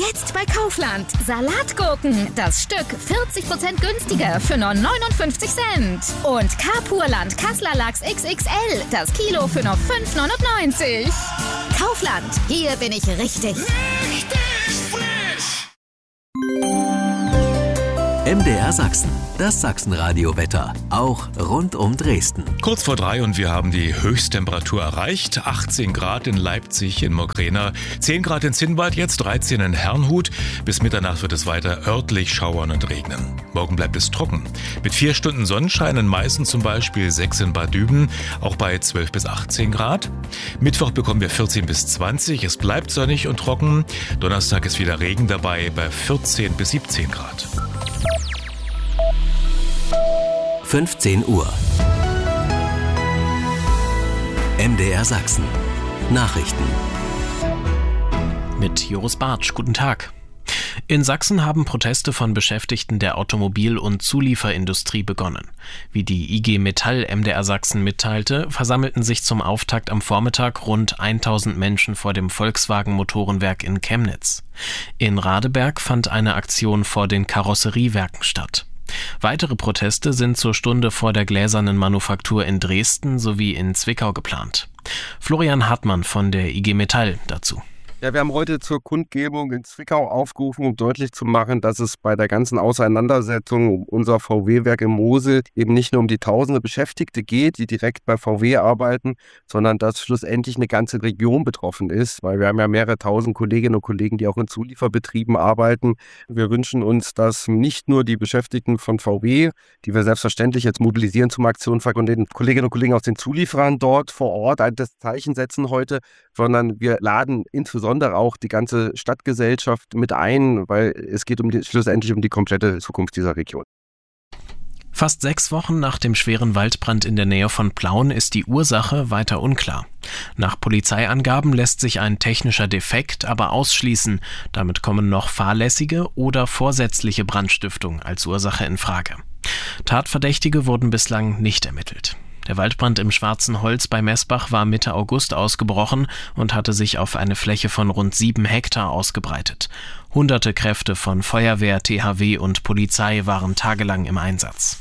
Jetzt bei Kaufland. Salatgurken. Das Stück 40% günstiger für nur 59 Cent. Und Kapurland Kasseler Lachs XXL. Das Kilo für nur 5,99. Kaufland. Hier bin ich richtig. Richtig frisch! MDR Sachsen, das Sachsenradio-Wetter, auch rund um Dresden. Kurz vor 3 und wir haben die Höchsttemperatur erreicht. 18 Grad in Leipzig, in Mogrena, 10 Grad in Zinnwald, jetzt 13 in Herrnhut. Bis Mitternacht wird es weiter örtlich schauern und regnen. Morgen bleibt es trocken. Mit 4 Stunden Sonnenschein in Meißen zum Beispiel, 6 in Bad Düben, auch bei 12 bis 18 Grad. Mittwoch bekommen wir 14 bis 20, es bleibt sonnig und trocken. Donnerstag ist wieder Regen dabei bei 14 bis 17 Grad. 15 Uhr. MDR Sachsen. Nachrichten. Mit Joris Bartsch, guten Tag. In Sachsen haben Proteste von Beschäftigten der Automobil- und Zulieferindustrie begonnen. Wie die IG Metall MDR Sachsen mitteilte, versammelten sich zum Auftakt am Vormittag rund 1000 Menschen vor dem Volkswagen-Motorenwerk in Chemnitz. In Radeberg fand eine Aktion vor den Karosseriewerken statt. Weitere Proteste sind zur Stunde vor der Gläsernen Manufaktur in Dresden sowie in Zwickau geplant. Florian Hartmann von der IG Metall dazu. Ja, wir haben heute zur Kundgebung in Zwickau aufgerufen, um deutlich zu machen, dass es bei der ganzen Auseinandersetzung um unser VW-Werk in Mosel eben nicht nur um die tausende Beschäftigte geht, die direkt bei VW arbeiten, sondern dass schlussendlich eine ganze Region betroffen ist, weil wir haben ja mehrere tausend Kolleginnen und Kollegen, die auch in Zulieferbetrieben arbeiten. Wir wünschen uns, dass nicht nur die Beschäftigten von VW, die wir selbstverständlich jetzt mobilisieren zum Aktionstag und den Kolleginnen und Kollegen aus den Zulieferern dort vor Ort das Zeichen setzen heute, sondern wir laden insbesondere auch die ganze Stadtgesellschaft mit ein, weil es geht schlussendlich um die komplette Zukunft dieser Region. Fast 6 Wochen nach dem schweren Waldbrand in der Nähe von Plauen ist die Ursache weiter unklar. Nach Polizeiangaben lässt sich ein technischer Defekt aber ausschließen. Damit kommen noch fahrlässige oder vorsätzliche Brandstiftung als Ursache in Frage. Tatverdächtige wurden bislang nicht ermittelt. Der Waldbrand im Schwarzen Holz bei Messbach war Mitte August ausgebrochen und hatte sich auf eine Fläche von rund 7 Hektar ausgebreitet. Hunderte Kräfte von Feuerwehr, THW und Polizei waren tagelang im Einsatz.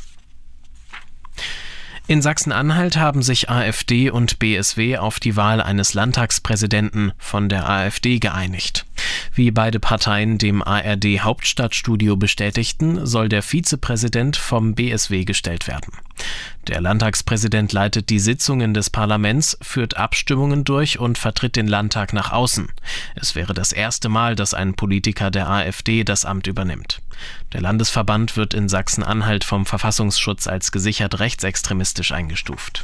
In Sachsen-Anhalt haben sich AfD und BSW auf die Wahl eines Landtagspräsidenten von der AfD geeinigt. Wie beide Parteien dem ARD-Hauptstadtstudio bestätigten, soll der Vizepräsident vom BSW gestellt werden. Der Landtagspräsident leitet die Sitzungen des Parlaments, führt Abstimmungen durch und vertritt den Landtag nach außen. Es wäre das erste Mal, dass ein Politiker der AfD das Amt übernimmt. Der Landesverband wird in Sachsen-Anhalt vom Verfassungsschutz als gesichert rechtsextremistisch eingestuft.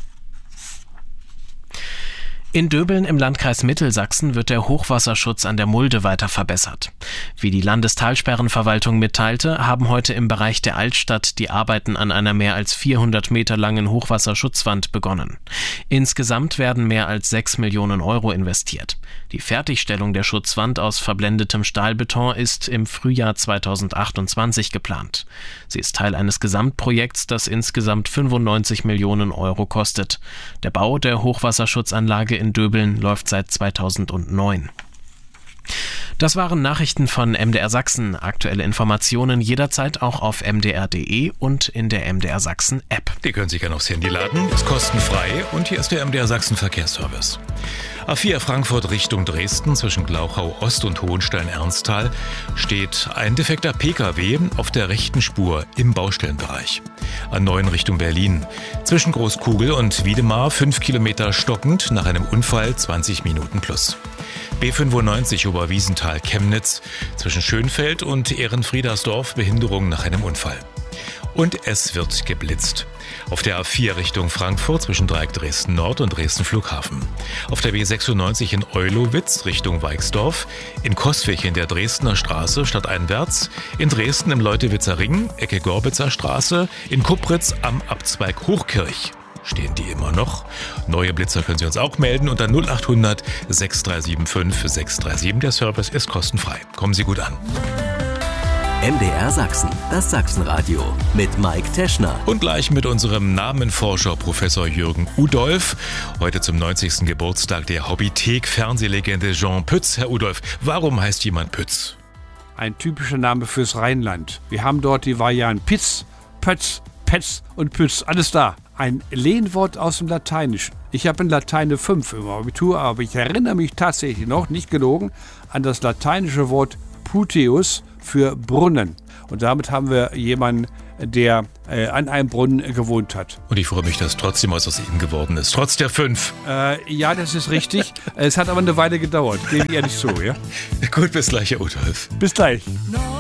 In Döbeln im Landkreis Mittelsachsen wird der Hochwasserschutz an der Mulde weiter verbessert. Wie die Landestalsperrenverwaltung mitteilte, haben heute im Bereich der Altstadt die Arbeiten an einer mehr als 400 Meter langen Hochwasserschutzwand begonnen. Insgesamt werden mehr als 6 Millionen Euro investiert. Die Fertigstellung der Schutzwand aus verblendetem Stahlbeton ist im Frühjahr 2028 geplant. Sie ist Teil eines Gesamtprojekts, das insgesamt 95 Millionen Euro kostet. Der Bau der Hochwasserschutzanlage in Döbeln läuft seit 2009. Das waren Nachrichten von MDR Sachsen. Aktuelle Informationen jederzeit auch auf mdr.de und in der MDR Sachsen App. Die können Sie gerne aufs Handy laden, ist kostenfrei und hier ist der MDR Sachsen Verkehrsservice. A4 Frankfurt Richtung Dresden zwischen Glauchau Ost und Hohenstein-Ernsthal steht ein defekter Pkw auf der rechten Spur im Baustellenbereich. A9 Richtung Berlin zwischen Großkugel und Wiedemar 5 Kilometer stockend nach einem Unfall 20 Minuten plus. B95 Oberwiesenthal-Chemnitz zwischen Schönfeld und Ehrenfriedersdorf Behinderung nach einem Unfall. Und es wird geblitzt. Auf der A4 Richtung Frankfurt zwischen Dreieck Dresden Nord und Dresden Flughafen. Auf der B96 in Eulowitz Richtung Weixdorf. In Coswig in der Dresdner Straße stadteinwärts. In Dresden im Leutewitzer Ring, Ecke Gorbitzer Straße. In Kupritz am Abzweig Hochkirch. Stehen die immer noch? Neue Blitzer können Sie uns auch melden unter 0800 6375 637. Der Service ist kostenfrei. Kommen Sie gut an. MDR Sachsen, das Sachsenradio mit Mike Teschner. Und gleich mit unserem Namenforscher Professor Jürgen Udolph. Heute zum 90. Geburtstag der Hobbythek-Fernsehlegende Jean Pütz. Herr Udolph, warum heißt jemand Pütz? ein typischer Name fürs Rheinland. Wir haben dort die Varianten Pitz, Pötz, Petz und Pütz, alles da. Ein Lehnwort aus dem Lateinischen. Ich habe in Latein 5 im Abitur, aber ich erinnere mich tatsächlich noch, nicht gelogen, an das lateinische Wort Puteus für Brunnen. Und damit haben wir jemanden, der an einem Brunnen gewohnt hat. Und ich freue mich, dass trotzdem was aus ihm geworden ist, trotz der 5. Ja, das ist richtig. Es hat aber eine Weile gedauert, gebe ich ehrlich zu. Ja? Gut, bis gleich, Herr Utolf. Bis gleich.